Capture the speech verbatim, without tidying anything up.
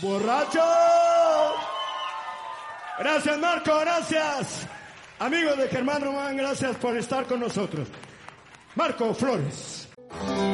borrachos. Gracias, Marco, gracias. Amigos de Germán Román, gracias por estar con nosotros. Marco Flores.